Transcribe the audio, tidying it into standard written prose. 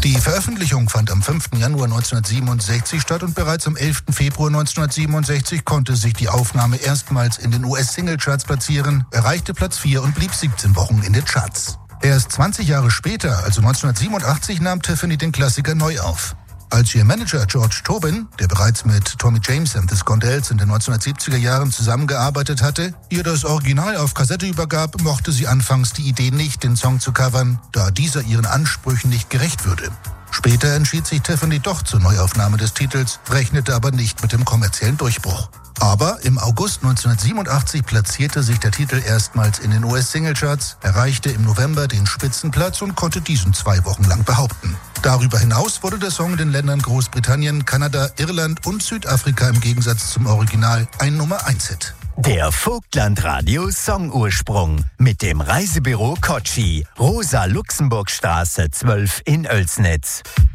Die Veröffentlichung fand am 5. Januar 1967 statt und bereits am 11. Februar 1967 konnte sich die Aufnahme erstmals in den US-Singlecharts platzieren, erreichte Platz 4 und blieb 17 Wochen in den Charts. Erst 20 Jahre später, also 1987, nahm Tiffany den Klassiker neu auf. Als ihr Manager George Tobin, der bereits mit Tommy James and the Scondells in den 1970er Jahren zusammengearbeitet hatte, ihr das Original auf Kassette übergab, mochte sie anfangs die Idee nicht, den Song zu covern, da dieser ihren Ansprüchen nicht gerecht würde. Später entschied sich Tiffany doch zur Neuaufnahme des Titels, rechnete aber nicht mit dem kommerziellen Durchbruch. Aber im August 1987 platzierte sich der Titel erstmals in den US-Singlecharts, erreichte im November den Spitzenplatz und konnte diesen 2 Wochen lang behaupten. Darüber hinaus wurde der Song in den Ländern Großbritannien, Kanada, Irland und Südafrika im Gegensatz zum Original ein Nummer-1-Hit. Der Vogtland-Radio Songursprung mit dem Reisebüro Kotschi, Rosa-Luxemburg-Straße 12 in Oelsnitz.